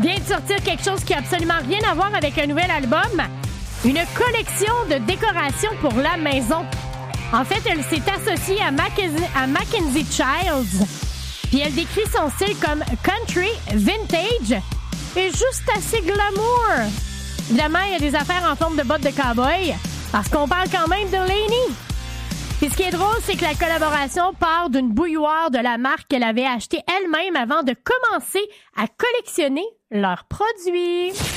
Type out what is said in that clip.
vient de sortir quelque chose qui n'a absolument rien à voir avec un nouvel album. Une collection de décorations pour la maison. En fait, elle s'est associée à Mackenzie Childs. Puis elle décrit son style comme country, vintage et juste assez glamour. Évidemment, il y a des affaires en forme de bottes de cow-boy parce qu'on parle quand même de Lainey. Puis ce qui est drôle, c'est que la collaboration part d'une bouilloire de la marque qu'elle avait achetée elle-même avant de commencer à collectionner leurs produits.